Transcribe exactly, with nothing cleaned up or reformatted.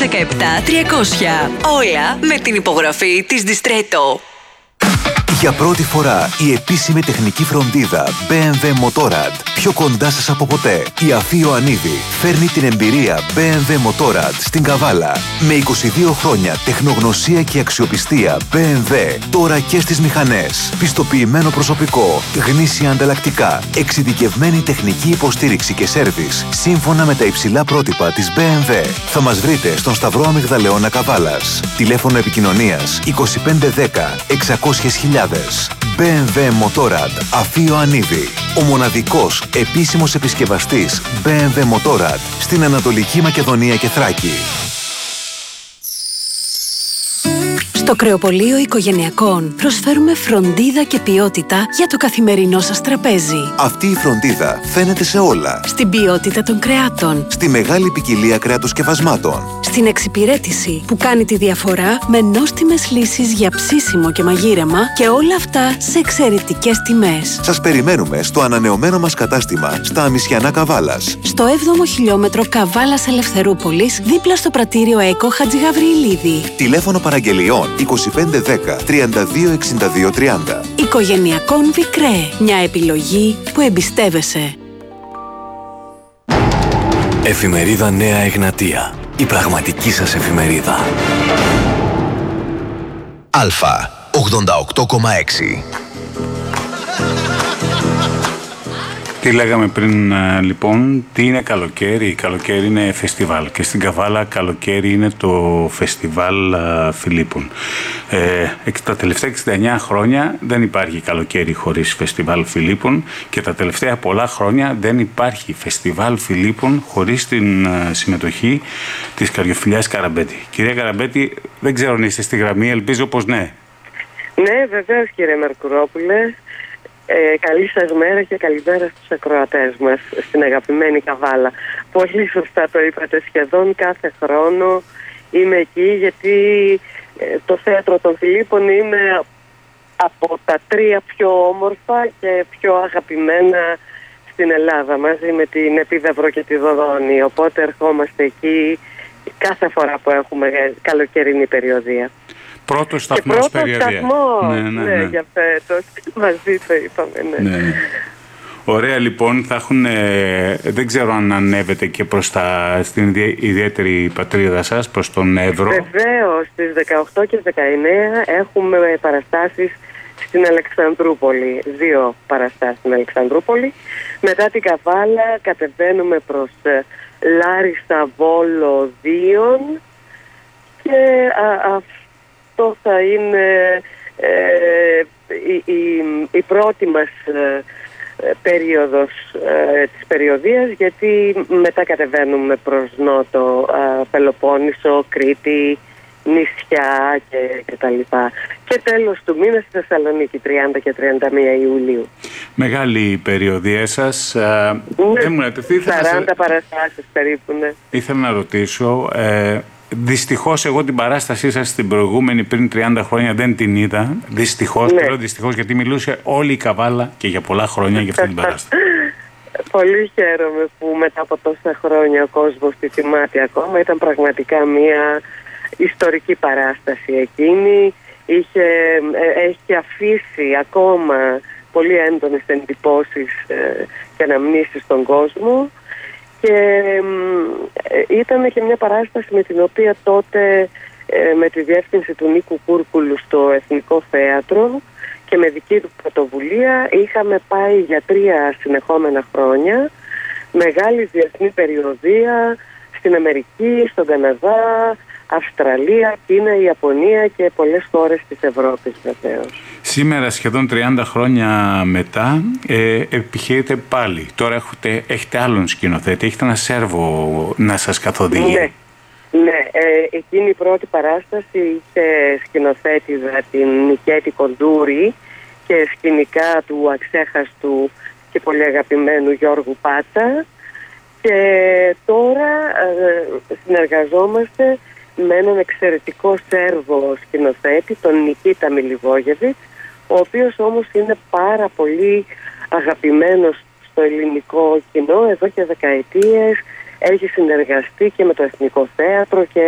δεκαεπτά τριακόσια. Όλα με την υπογραφή της Distretto. Για πρώτη φορά η επίσημη τεχνική φροντίδα μπι εμ ντάμπλιου Motorrad πιο κοντά σας από ποτέ. Η Αφή Ιωαννίδη φέρνει την εμπειρία μπι εμ ντάμπλιου Motorrad στην Καβάλα. Με είκοσι δύο χρόνια τεχνογνωσία και αξιοπιστία μπι εμ ντάμπλιου τώρα και στις μηχανές. Πιστοποιημένο προσωπικό, γνήσια ανταλλακτικά, εξειδικευμένη τεχνική υποστήριξη και σέρβις σύμφωνα με τα υψηλά πρότυπα της μπι εμ ντάμπλιου. Θα μας βρείτε στον Σταυρό Αμυγδαλαιώνα Καβάλας. Τηλέφωνο επικοινωνίας είκοσι πέντε δέκα εξακόσιες χιλιάδες. μπι εμ ντάμπλιου Motorrad Αφή Ιωαννίδη. Ο μοναδικός επίσημος επισκευαστής μπι εμ ντάμπλιου Motorrad στην Ανατολική Μακεδονία και Θράκη. Στο Κρεοπωλείο Οικογενειακών προσφέρουμε φροντίδα και ποιότητα για το καθημερινό σας τραπέζι. Αυτή η φροντίδα φαίνεται σε όλα. Στην ποιότητα των κρεάτων. Στη μεγάλη ποικιλία κρεατοσκευασμάτων. Στην εξυπηρέτηση που κάνει τη διαφορά με νόστιμες λύσεις για ψήσιμο και μαγείρεμα και όλα αυτά σε εξαιρετικές τιμές. Σας περιμένουμε στο ανανεωμένο μας κατάστημα στα Αμισιανά Καβάλας. Στο έβδομο χιλιόμετρο Καβάλας Ελευθερούπολης, δίπλα στο πρατήριο ΕΚΟ Χατζηγαβριηλίδη. Τηλέφωνο παραγγελιών είκοσι πέντε δέκα τριάντα δύο εξήντα δύο τριάντα. Οικογενειακών Βικρέ. Μια επιλογή που εμπιστεύεσαι. Εφημερίδα Νέα Εγνατία. Η πραγματική σας εφημερίδα. Αλφα ογδόντα οκτώ κόμμα έξι. Τι λέγαμε πριν λοιπόν, τι είναι καλοκαίρι? Καλοκαίρι είναι φεστιβάλ και στην Καβάλα καλοκαίρι είναι το φεστιβάλ Φιλίππων. Ε, τα τελευταία εξήντα εννέα χρόνια δεν υπάρχει καλοκαίρι χωρίς φεστιβάλ Φιλίππων και τα τελευταία πολλά χρόνια δεν υπάρχει φεστιβάλ Φιλίππων χωρίς την συμμετοχή της Καριοφυλιάς Καραμπέτη. Κυρία Καραμπέτη, δεν ξέρω αν είστε στη γραμμή, ελπίζω πως ναι. Ναι, βεβαίως κύριε Μερκουρόπουλε. Ε, καλή σας μέρα και καλημέρα στους ακροατές μας στην αγαπημένη Καβάλα. Πολύ σωστά το είπατε, σχεδόν κάθε χρόνο είμαι εκεί γιατί ε, το θέατρο των Φιλίππων είναι από τα τρία πιο όμορφα και πιο αγαπημένα στην Ελλάδα μαζί με την Επίδαυρο και τη Δοδόνη, οπότε ερχόμαστε εκεί κάθε φορά που έχουμε καλοκαιρινή περιοδία. Πρώτο σταθμό περιοδία. Ναι, ναι, ναι, ναι, για φέτος. Μαζί το είπαμε, ναι. ναι. Ωραία, λοιπόν, θα έχουν, ε, δεν ξέρω αν ανέβετε και προς τα, στην ιδιαίτερη πατρίδα σας, προς τον Εύρο. Βεβαίως, στις δεκαοκτώ και δεκαεννέα έχουμε παραστάσεις στην Αλεξανδρούπολη. Δύο παραστάσεις στην Αλεξανδρούπολη. Μετά την Καβάλα κατεβαίνουμε προς ε, Λάρισα, Βόλο, Δίον και α, α, αυτό θα είναι ε, η, η, η πρώτη μας ε, περίοδος ε, της περιοδίας, γιατί μετά κατεβαίνουμε προς Νότο, ε, Πελοπόννησο, Κρήτη, νησιά και, και τα λοιπά. Και τέλος του μήνα στη Θεσσαλονίκη, τριάντα και τριάντα μία Ιουλίου. Μεγάλη περιοδία σας. Ναι, μου σαράντα παραστάσεις περίπου, ναι. Ήθελα να ρωτήσω... Ε, Δυστυχώς εγώ την παράστασή σας στην προηγούμενη πριν τριάντα χρόνια δεν την είδα. Δυστυχώς, ναι. Λέω δυστυχώς γιατί μιλούσε όλη η Καβάλα και για πολλά χρόνια για αυτή την παράσταση. Πολύ χαίρομαι που μετά από τόσα χρόνια ο κόσμος τη θυμάται ακόμα. Ήταν πραγματικά μια ιστορική παράσταση εκείνη. Είχε, έχει αφήσει ακόμα πολύ έντονες εντυπώσεις και αναμνήσεις στον κόσμο. Και ε, ήταν και μια παράσταση με την οποία τότε ε, με τη διεύθυνση του Νίκου Κούρκουλου στο Εθνικό Θέατρο και με δική του πρωτοβουλία είχαμε πάει για τρία συνεχόμενα χρόνια μεγάλη διεθνή περιοδία στην Αμερική, στον Καναδά, Αυστραλία, Κίνα, Ιαπωνία και πολλές χώρες της Ευρώπης βεβαίως. Σήμερα σχεδόν τριάντα χρόνια μετά ε, επιχειρείτε πάλι. Τώρα έχετε, έχετε άλλον σκηνοθέτη, έχετε ένα Σέρβο να σας καθοδηγεί. Ναι, ναι ε, εκείνη η πρώτη παράσταση είχε σκηνοθέτηδα την Νικέτη Κοντούρη και σκηνικά του αξέχαστου και πολύ αγαπημένου Γιώργου Πάτσα. Και τώρα ε, συνεργαζόμαστε με έναν εξαιρετικό Σέρβο σκηνοθέτη, τον Νικίτα Μιλιβόγεβιτς, ο οποίος όμως είναι πάρα πολύ αγαπημένος στο ελληνικό κοινό εδώ και δεκαετίες. Έχει συνεργαστεί και με το Εθνικό Θέατρο και